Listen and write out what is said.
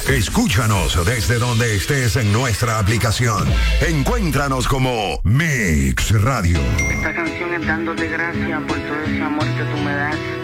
Escúchanos desde donde estés en nuestra aplicación. Encuéntranos como Mix Radio. Esta canción es dándote gracias por todo ese amor que tú me das.